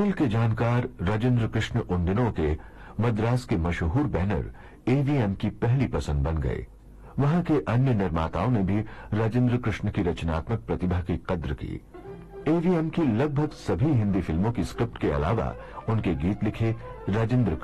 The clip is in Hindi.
तमिल के जानकार राजेंद्र कृष्ण उन दिनों के मद्रास के मशहूर बैनर एवीएम की पहली पसंद बन गए। वहां के अन्य निर्माताओं ने भी राजेंद्र कृष्ण की रचनात्मक प्रतिभा की कद्र की। एवीएम की लगभग सभी हिंदी फिल्मों की स्क्रिप्ट के अलावा उनके गीत लिखे राजेंद्र